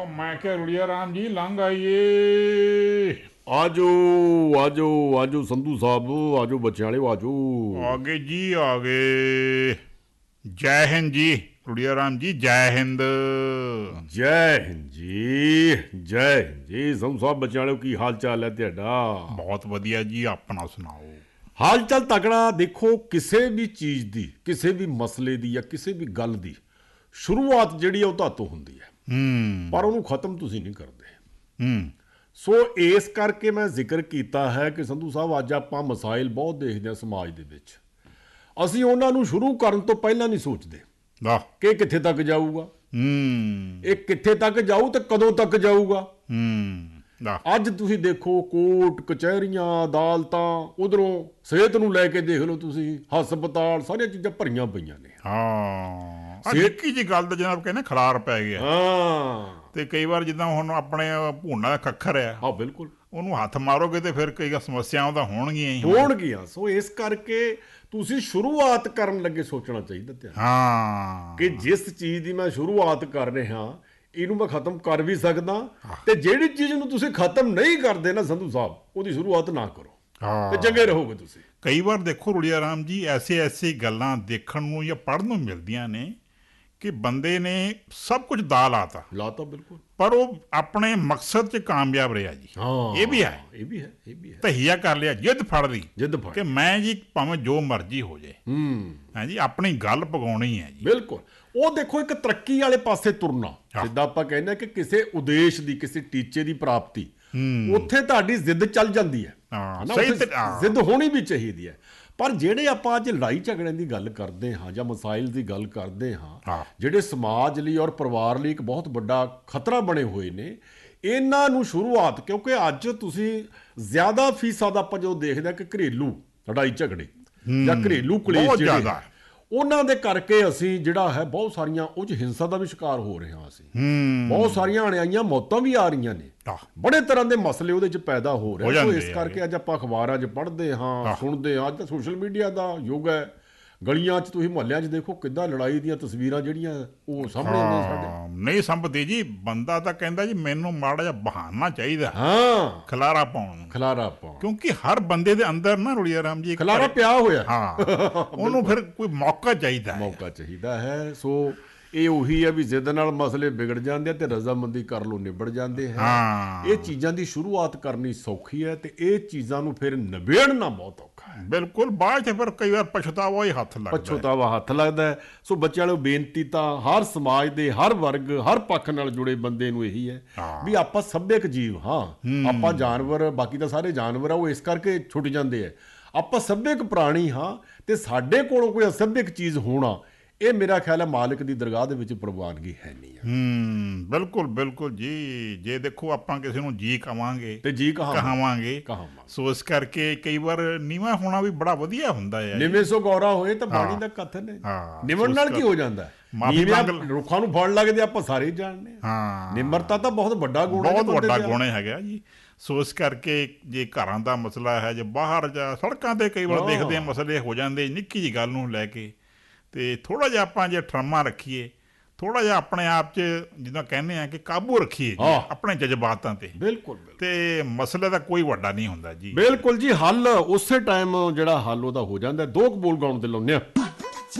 मैं क्या रुड़िया राम जी लंघ आइए। आजो आजो आजो संधू साहब, आजो बच्चे वाले आजो। आगे जी आगे। जय हिंद जी रुड़िया राम जी, जय हिंद। जय हिंद जी, जय हिंद जी। संधू साहब बच्चे वाले की हाल चाल है तेरा? बहुत वधिया जी, अपना सुनाओ। हाल चाल तगड़ा। देखो किसी भी चीज़ की, किसी भी मसले की या किसी भी गल की शुरुआत जिहड़ी है ਤੁਹਾਤੋਂ ਹੁੰਦੀ ਹੈ, ਪਰ ਉਹਨੂੰ ਖਤਮ ਤੁਸੀਂ ਨਹੀਂ ਕਰਦੇ। ਸੋ ਇਸ ਕਰਕੇ ਮੈਂ ਜ਼ਿਕਰ ਕੀਤਾ ਹੈ ਕਿ ਸੰਧੂ ਸਾਹਿਬ ਅੱਜ ਆਪਾਂ ਮਸਾਇਲ ਬਹੁਤ ਦੇਖਦੇ ਹਾਂ ਸਮਾਜ ਦੇ ਵਿੱਚ। ਅਸੀਂ ਉਹਨਾਂ ਨੂੰ ਸ਼ੁਰੂ ਕਰਨ ਤੋਂ ਪਹਿਲਾਂ ਨਹੀਂ ਸੋਚਦੇ ਕਿ ਕਿੱਥੇ ਤੱਕ ਜਾਊਗਾ, ਇਹ ਕਿੱਥੇ ਤੱਕ ਜਾਊ ਤੇ ਕਦੋਂ ਤੱਕ ਜਾਊਗਾ। ਅੱਜ ਤੁਸੀਂ ਦੇਖੋ ਕੋਰਟ ਕਚਹਿਰੀਆਂ ਅਦਾਲਤਾਂ, ਉਧਰੋਂ ਸਿਹਤ ਨੂੰ ਲੈ ਕੇ ਦੇਖ ਲਓ ਤੁਸੀਂ, ਹਸਪਤਾਲ, ਸਾਰੀਆਂ ਚੀਜ਼ਾਂ ਭਰੀਆਂ ਪਈਆਂ ਨੇ। ਨਿੱਕੀ ਜਿਹੀ ਗੱਲ ਦਾ ਜਨਾਬ ਕਹਿੰਦੇ ਖਲਾਰ ਪੈ ਗਿਆ। ਤੇ ਕਈ ਵਾਰ ਜਿੱਦਾਂ ਹੁਣ ਆਪਣੇ ਭੂਨਾ ਦਾ ਖੱਖਰ ਆ, ਹਾਂ ਬਿਲਕੁਲ, ਉਹਨੂੰ ਹੱਥ ਮਾਰੋਗੇ ਤੇ ਫਿਰ ਕਈ ਸਮੱਸਿਆਵਾਂ ਤਾਂ ਹੋਣਗੀਆਂ ਹੀ ਹੋਣਗੀਆਂ। ਸੋ ਇਸ ਕਰਕੇ ਤੁਸੀਂ ਸ਼ੁਰੂਆਤ ਕਰਨ ਲੱਗੇ ਸੋਚਣਾ ਚਾਹੀਦਾ ਕਿ ਜਿਸ ਚੀਜ਼ ਦੀ ਮੈਂ ਸ਼ੁਰੂਆਤ ਕਰ ਰਿਹਾ ਇਹਨੂੰ ਮੈਂ ਖਤਮ ਕਰ ਵੀ ਸਕਦਾ, ਤੇ ਜਿਹੜੀ ਚੀਜ਼ ਨੂੰ ਤੁਸੀਂ ਖਤਮ ਨਹੀਂ ਕਰਦੇ ਨਾ ਸੰਧੂ ਸਾਹਿਬ, ਉਹਦੀ ਸ਼ੁਰੂਆਤ ਨਾ ਕਰੋ ਤੇ ਚੰਗੇ ਰਹੋਗੇ ਤੁਸੀਂ। ਕਈ ਵਾਰ ਦੇਖੋ ਰੁੜੀਆ ਰਾਮ ਜੀ, ਐਸੀ ਗੱਲਾਂ ਦੇਖਣ ਨੂੰ ਜਾਂ ਪੜ੍ਹਨ ਨੂੰ ਮਿਲਦੀਆਂ ਨੇ ਕਿ ਬੰਦੇ ਨੇ ਸਭ ਕੁਝ ਲਾਤਾ ਬਿਲਕੁਲ, ਪਰ ਉਹ ਆਪਣੇ ਮਕਸਦ 'ਚ ਕਾਮਯਾਬ ਰਿਹਾ ਜੀ। ਇਹ ਵੀ ਹੈ ਤਹੀਆ ਕਰ ਲਿਆ, ਜਿੱਦ ਫੜ ਲਈ ਕਿ ਮੈਂ ਜੀ ਭਾਵੇਂ ਜੋ ਮਰਜ਼ੀ ਹੋ ਜਾਏ, ਹਾਂਜੀ ਆਪਣੀ ਗੱਲ ਪਗਾਉਣੀ ਹੈ ਜੀ। ਬਿਲਕੁਲ। ਉਹ ਦੇਖੋ ਇੱਕ ਤਰੱਕੀ ਵਾਲੇ ਪਾਸੇ ਤੁਰਨਾ, ਜਿੱਦਾਂ ਆਪਾਂ ਕਹਿੰਦੇ ਕਿ ਕਿਸੇ ਉਦੇਸ਼ ਦੀ, ਕਿਸੇ ਟੀਚੇ ਦੀ ਪ੍ਰਾਪਤੀ, ਉੱਥੇ ਤੁਹਾਡੀ ਜ਼ਿੱਦ ਚੱਲ ਜਾਂਦੀ ਹੈ, ਜ਼ਿੱਦ ਹੋਣੀ ਵੀ ਚਾਹੀਦੀ ਹੈ। ਪਰ ਜਿਹੜੇ ਆਪਾਂ ਅੱਜ ਲੜਾਈ ਝਗੜਿਆਂ ਦੀ ਗੱਲ ਕਰਦੇ ਹਾਂ ਜਾਂ ਮਸਾਇਲ ਦੀ ਗੱਲ ਕਰਦੇ ਹਾਂ, ਜਿਹੜੇ ਸਮਾਜ ਲਈ ਔਰ ਪਰਿਵਾਰ ਲਈ ਇੱਕ ਬਹੁਤ ਵੱਡਾ ਖਤਰਾ ਬਣੇ ਹੋਏ ਨੇ, ਇਹਨਾਂ ਨੂੰ ਸ਼ੁਰੂਆਤ, ਕਿਉਂਕਿ ਅੱਜ ਤੁਸੀਂ ਜ਼ਿਆਦਾ ਫੀਸਦ ਆਪਾਂ ਜਦੋਂ ਦੇਖਦੇ ਹਾਂ ਕਿ ਘਰੇਲੂ ਲੜਾਈ ਝਗੜੇ ਜਾਂ ਘਰੇਲੂ ਕਲੇਸ਼ ਜਿਹੜੇ, ਉਹਨਾਂ ਦੇ ਕਰਕੇ ਅਸੀਂ ਜਿਹੜਾ ਹੈ ਬਹੁਤ ਸਾਰੀਆਂ ਉਹ 'ਚ ਹਿੰਸਾ ਦਾ ਵੀ ਸ਼ਿਕਾਰ ਹੋ ਰਹੇ ਹਾਂ। ਅਸੀਂ ਬਹੁਤ ਸਾਰੀਆਂ ਅਣਿਆਈਆਂ ਮੌਤਾਂ ਵੀ ਆ ਰਹੀਆਂ ਨੇ, ਬੜੇ ਤਰ੍ਹਾਂ ਦੇ ਮਸਲੇ ਉਹਦੇ 'ਚ ਪੈਦਾ ਹੋ ਰਹੇ। ਸੋ ਇਸ ਕਰਕੇ ਅੱਜ ਆਪਾਂ ਅਖਬਾਰਾਂ 'ਚ ਪੜ੍ਹਦੇ ਹਾਂ, ਸੁਣਦੇ ਹਾਂ। ਅੱਜ ਤਾਂ ਸੋਸ਼ਲ ਮੀਡੀਆ ਦਾ ਯੁੱਗ ਹੈ। ਗਲੀਆਂ 'ਚ ਤੁਸੀਂ ਮੁਹੱਲਿਆਂ 'ਚ ਦੇਖੋ ਕਿੱਦਾਂ ਲੜਾਈ ਦੀਆਂ ਤਸਵੀਰਾਂ ਜਿਹੜੀਆਂ ਉਹ ਸਾਹਮਣੇ ਆਉਂਦੀਆਂ ਸਾਡੇ। ਨਹੀਂ ਸੰਭਦੀ ਜੀ, ਬੰਦਾ ਤਾਂ ਕਹਿੰਦਾ ਜੀ ਮੈਨੂੰ ਮਾੜਾ ਜਿਹਾ ਬਹਾਨਾ ਚਾਹੀਦਾ ਖਲਾਰਾ ਪਾਉਣ, ਕਿਉਂਕਿ ਹਰ ਬੰਦੇ ਦੇ ਅੰਦਰ ਨਾ ਰੁੜੀਆ ਰਾਮ ਜੀ ਖਲਾਰਾ ਪਿਆ ਹੋਇਆ, ਉਹਨੂੰ ਫਿਰ ਕੋਈ ਮੌਕਾ ਚਾਹੀਦਾ ਹੈ। ਸੋ ਇਹ ਉਹੀ ਹੈ ਵੀ ਜ਼ਿੱਦ ਨਾਲ ਮਸਲੇ ਵਿਗੜ ਜਾਂਦੇ ਆ ਤੇ ਰਜ਼ਾਮੰਦੀ ਕਰ ਲਓ ਨਿਬੜ ਜਾਂਦੇ ਹੈ। ਇਹ ਚੀਜ਼ਾਂ ਦੀ ਸ਼ੁਰੂਆਤ ਕਰਨੀ ਸੌਖੀ ਹੈ ਤੇ ਇਹ ਚੀਜ਼ਾਂ ਨੂੰ ਫਿਰ ਨਿਬੇੜਨਾ ਬਹੁਤ ਔਖਾ ਹੈ। ਬਿਲਕੁਲ, ਬਾਅਦ 'ਚ ਫਿਰ ਕਈ ਵਾਰ ਪਛਤਾਵਾ ਹੀ ਹੱਥ ਲੱਗਦਾ ਹੈ। ਸੋ ਬੱਚਿਆਂ ਨੂੰ ਬੇਨਤੀ ਤਾਂ ਹਰ ਸਮਾਜ ਦੇ ਹਰ ਵਰਗ, ਹਰ ਪੱਖ ਨਾਲ ਜੁੜੇ ਬੰਦੇ ਨੂੰ ਇਹੀ ਹੈ ਵੀ ਆਪਾਂ ਸੱਭਿਅਕ ਜੀਵ ਹਾਂ। ਆਪਾਂ ਜਾਨਵਰ, ਬਾਕੀ ਤਾਂ ਸਾਰੇ ਜਾਨਵਰ ਆ, ਉਹ ਇਸ ਕਰਕੇ ਛੁੱਟ ਜਾਂਦੇ ਆ। ਆਪਾਂ ਸੱਭਿਅਕ ਪ੍ਰਾਣੀ ਹਾਂ ਤੇ ਸਾਡੇ ਕੋਲੋਂ ਕੋਈ ਅਸੱਭਿਅਕ ਚੀਜ਼ ਹੋਣਾ, ਇਹ ਮੇਰਾ ਖਿਆਲ ਹੈ ਮਾਲਕ ਦੀ ਦਰਗਾਹ ਦੇ ਵਿੱਚ ਪ੍ਰਵਾਨਗੀ ਹੈ ਨਹੀਂ। ਬਿਲਕੁਲ ਜੀ। ਜੇ ਦੇਖੋ ਆਪਾਂ ਕਿਸੇ ਨੂੰ ਜੀ ਕਵਾਂਗੇ ਤੇ ਜੀ ਕਹਾਵਾਂਗੇ, ਸੋ ਇਸ ਕਰਕੇ ਕਈ ਵਾਰ ਨੀਵਾਂ ਹੋਣਾ ਵੀ ਬੜਾ ਵਧੀਆ ਹੁੰਦਾ ਹੈ। ਨਿਵੇਂ ਸੋ ਗੌਰਾ ਹੋਏ ਤਾਂ ਬਾਣੀ ਦਾ ਕਥਨ ਹੈ। ਨਿਮਰ ਨਾਲ ਕੀ ਹੋ ਜਾਂਦਾ, ਰੁੱਖਾਂ ਨੂੰ ਫੜ ਲੱਗਦੇ ਆਪਾਂ ਸਾਰੇ ਜਾਣਦੇ ਹਾਂ। ਨਿਮਰਤਾ ਤਾਂ ਬਹੁਤ ਵੱਡਾ ਗੁਣ ਹੈਗਾ ਜੀ। ਸੋ ਇਸ ਕਰਕੇ ਜੇ ਘਰਾਂ ਦਾ ਮਸਲਾ ਹੈ, ਜੇ ਬਾਹਰ ਜਾਂ ਸੜਕਾਂ ਤੇ ਕਈ ਵਾਰ ਦੇਖਦੇ ਮਸਲੇ ਹੋ ਜਾਂਦੇ ਨਿੱਕੀ ਜਿਹੀ ਗੱਲ ਨੂੰ ਲੈ ਕੇ, ਤੇ ਥੋੜਾ ਜਿਹਾ ਆਪਾਂ ਜੇ ਠਰਮਾ ਰੱਖੀਏ, ਥੋੜਾ ਜਿਹਾ ਆਪਣੇ ਆਪ 'ਚ ਜਿੱਦਾਂ ਕਹਿੰਦੇ ਆ ਕਿ ਕਾਬੂ ਰੱਖੀਏ ਆਪਣੇ ਜਜ਼ਬਾਤਾਂ ਤੇ, ਬਿਲਕੁਲ, ਤੇ ਮਸਲੇ ਦਾ ਕੋਈ ਵੱਡਾ ਨਹੀਂ ਹੁੰਦਾ ਜੀ। ਬਿਲਕੁਲ ਜੀ, ਹੱਲ ਉਸੇ ਟਾਈਮ ਜਿਹੜਾ ਹੱਲ ਉਹਦਾ ਹੋ ਜਾਂਦਾ। ਦੋ ਕੁ ਬੋਲ ਗਾਉਣ ਤੇ ਲਾਉਂਦੇ ਆ।